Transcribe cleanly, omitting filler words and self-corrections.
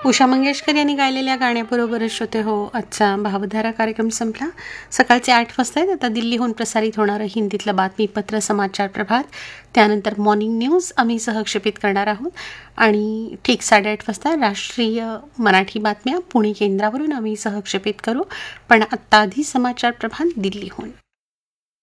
उषा मंगेशकर यांनी गायलेल्या गाण्याबरोबरच श्रोते हो आजचा भावधारा कार्यक्रम संपला. सकाळचे 8 वाजता आहेत. आता दिल्लीहून प्रसारित होणारं हिंदीतलं बातमीपत्र समाचार प्रभात, त्यानंतर मॉर्निंग न्यूज आम्ही सहक्षेपित करणार आहोत आणि ठीक 8:30 वाजता राष्ट्रीय मराठी बातम्या पुणे केंद्रावरून आम्ही सहक्षेपित करू. पण आत्ता आधी समाचार प्रभात दिल्लीहून.